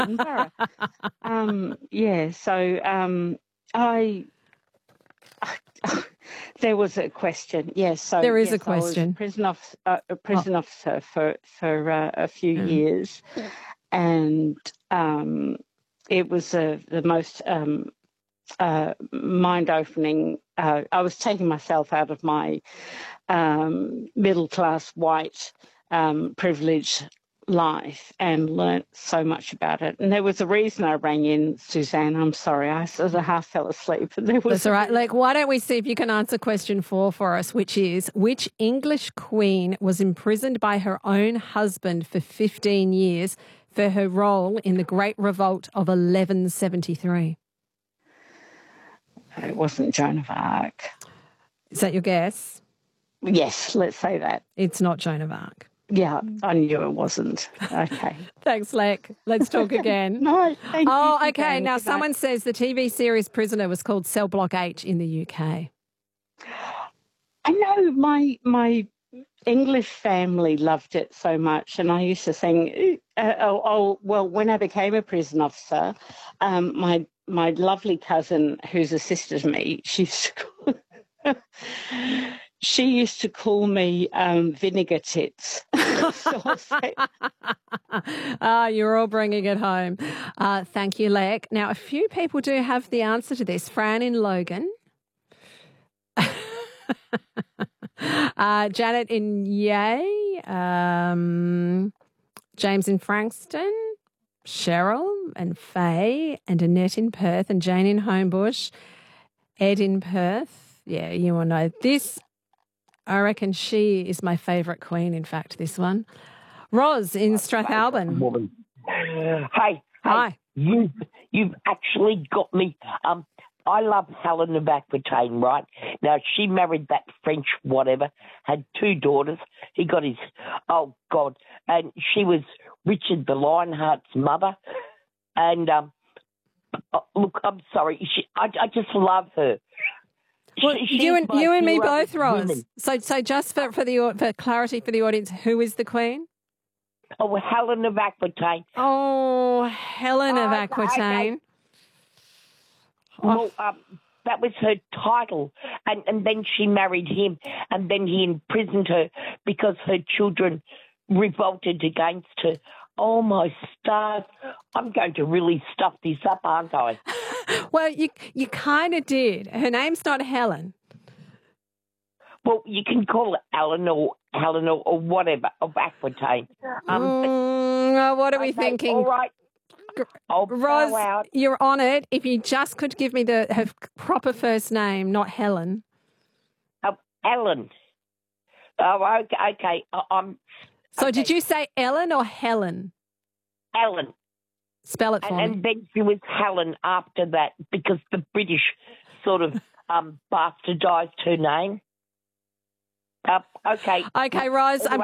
Edinburgh. I there was a question. Yes, so There is yes, a question. I was a prison officer for a few years, and it was the most mind-opening. I was taking myself out of my middle-class white privileged life and learnt so much about it. And there was a reason I rang in, Suzanne. I'm sorry, I sort of half fell asleep. That's all right. Like, why don't we see if you can answer question 4 for us, which is, which English queen was imprisoned by her own husband for 15 years for her role in the Great Revolt of 1173? It wasn't Joan of Arc. Is that your guess? Yes, let's say that. It's not Joan of Arc. Yeah, I knew it wasn't. Okay. Thanks, Lek. Let's talk again. No, thank you. Oh, okay. Now, someone says the TV series Prisoner was called Cell Block H in the UK. I know my English family loved it so much, and I used to sing, well, when I became a prison officer, my lovely cousin who's assisted me, she used to call me Vinegar Tits. You're all bringing it home. Thank you, Lek. Now, a few people do have the answer to this. Fran in Logan. Janet in Yea. James in Frankston. Cheryl and Faye and Annette in Perth and Jane in Homebush. Ed in Perth. Yeah, you will know this. I reckon she is my favourite queen, in fact, this one. Ros in Strathalbyn. Hey. Hi. You've actually got me. I love Helen of Aquitaine, right? Now, she married that French whatever, had 2 daughters. He got his, oh, God. And she was Richard the Lionheart's mother. And, look, I'm sorry. I just love her. Well, you and me both, Ros. So just for clarity for the audience, who is the queen? Oh, Helen of Aquitaine. Oh, Helen of Aquitaine. Okay. Well, that was her title, and then she married him, and then he imprisoned her because her children revolted against her. Oh, my stars. I'm going to really stuff this up, aren't I? Well, you kind of did. Her name's not Helen. Well, you can call it Ellen or Helen or whatever, of Aquitaine. What are we thinking? All right. Ros, you're on it. If you just could give me her proper first name, not Helen. Ellen. Oh, okay. So did you say Ellen or Helen? Ellen. Spell it for me. And then she was Helen after that because the British sort of bastardized her name. Okay. Okay, Ros, I'm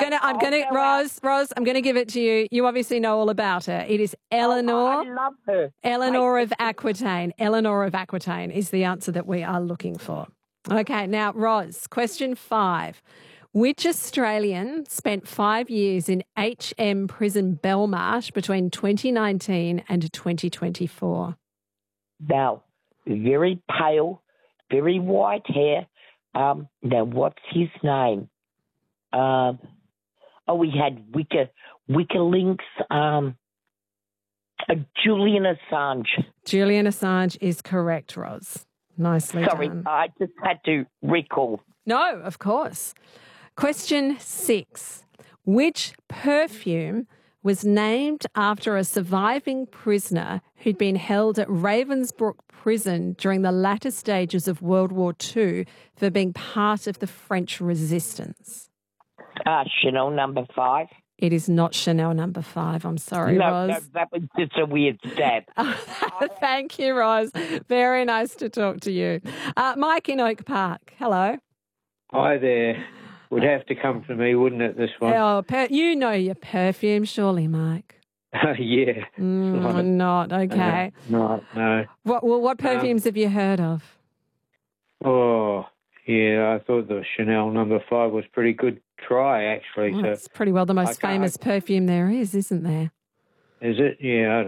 gonna give it to you. You obviously know all about her. It is Eleanor. I love her. Eleanor of Aquitaine. Eleanor of Aquitaine is the answer that we are looking for. Okay, now, Ros, question 5. Which Australian spent 5 years in HM Prison Belmarsh between 2019 and 2024? Now, very pale, very white hair. Now, what's his name? We had WikiLeaks. Julian Assange. Julian Assange is correct, Ros. Nicely done. Sorry, I just had to recall. No, of course. Question 6. Which perfume was named after a surviving prisoner who'd been held at Ravensbrück Prison during the latter stages of World War II for being part of the French resistance? Chanel number 5. It is not Chanel number 5. I'm sorry, Ros. No, that was just a weird stab. Thank you, Ros. Very nice to talk to you. Mike in Oak Park. Hello. Hi there. Would have to come from me, wouldn't it, this one? Oh, you know your perfume, surely, Mike. Yeah. Not. Okay. No. What perfumes have you heard of? Oh, yeah, I thought the Chanel number 5 was pretty good try, actually. It's pretty well the most famous perfume there is, isn't there? Is it? Yeah,